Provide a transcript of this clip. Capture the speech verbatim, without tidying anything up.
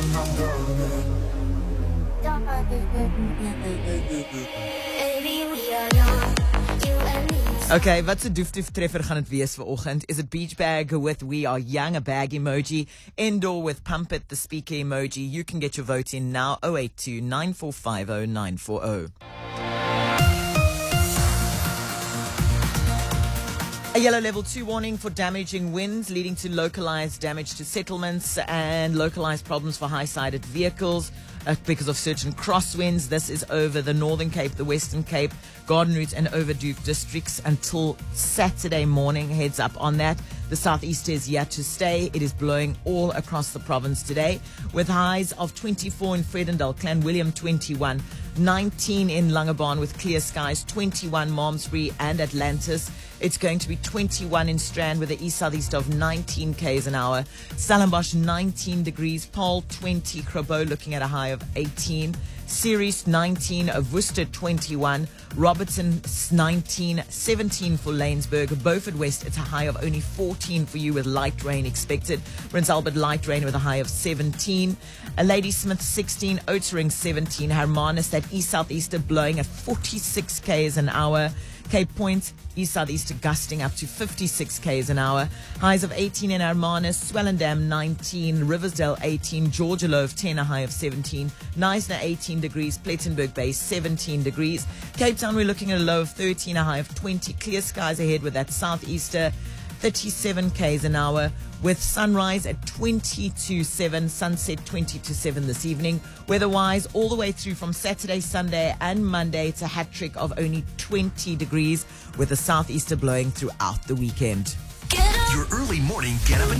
Okay, wat 'n doef doef treffer gaan dit wees vir oggend? Is it beach bag with we are young, a bag emoji, indoor with pump it, the speaker emoji? You can get your vote in now. oh eight two, nine four five oh, nine four oh. A yellow level two warning for damaging winds leading to localized damage to settlements and localized problems for high-sided vehicles uh, because of certain crosswinds. This is over the Northern Cape, the Western Cape, Garden Route and Overduke districts until Saturday morning. Heads up on that. The southeaster is yet to stay. It is blowing all across the province today with highs of twenty-four in Vredendal, Clanwilliam twenty-one, nineteen in Langebaan with clear skies, twenty-one Malmesbury and Atlantis. It's going to be twenty-one in Strand with an east-southeast of nineteen k's an hour. Stellenbosch nineteen degrees, Paul twenty, Krabo looking at a high of eighteen. Ceres nineteen, Worcester twenty-one, Robertson nineteen, seventeen for Lanesburg, Beaufort West it's a high of only fourteen for you with light rain expected. Prince Albert light rain with a high of seventeen, Ladysmith sixteen, Oudtshoorn seventeen, Hermanus that east-southeaster blowing at forty-six k's an hour. Cape Point, east-southeaster gusting up to fifty-six k's an hour. Highs of eighteen in Hermanus, Swellendam nineteen, Riversdale eighteen, Georgia Love ten, a high of seventeen, Knysna eighteen degrees, Plettenberg Bay seventeen degrees. Cape Town we're looking at a low of thirteen, a high of twenty. Clear skies ahead with that southeaster, thirty-seven k's an hour, with sunrise at twenty to seven, sunset twenty to seven this evening. Weather-wise, all the way through from Saturday, Sunday and Monday, it's a hat trick of only twenty degrees with the southeaster blowing throughout the weekend. Your early morning get up and